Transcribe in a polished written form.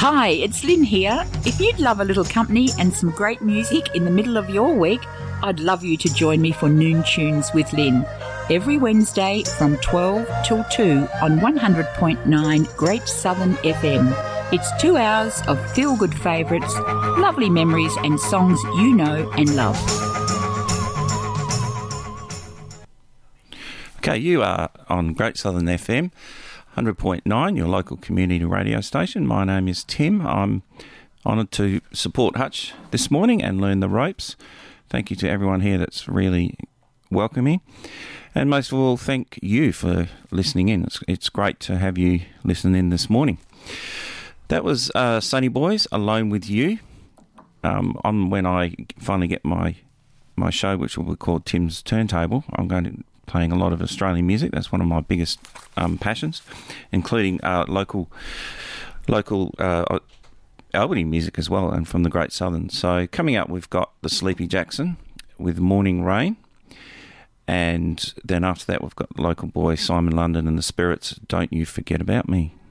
Hi, it's Lynn here. If you'd love a little company and some great music in the middle of your week, I'd love you to join me for Noon Tunes with Lynn. Every Wednesday from 12 till 2 on 100.9 Great Southern FM. It's 2 hours of feel-good favourites, lovely memories and songs you know and love. Okay, you are on Great Southern FM, 100.9, your local community radio station. My name is Tim. I'm honoured to support Hutch this morning and learn the ropes. Thank you to everyone here that's really welcoming. And most of all, thank you for listening in. It's great to have you listen in this morning. That was Sunny Boys, Alone With You. When I finally get my show, which will be called Tim's Turntable, I'm going to playing a lot of Australian music. That's one of my biggest passions, including local Albany music as well, and from the Great Southern. So coming up, we've got the Sleepy Jackson with Morning Rain, and then after that, we've got the local boy Simon London and the Spirits, Don't You Forget About Me.